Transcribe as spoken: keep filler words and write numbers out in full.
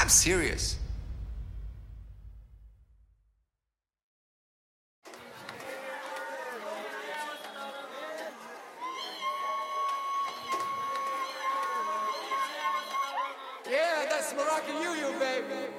I'm serious. Yeah, that's Moroccan you, you baby.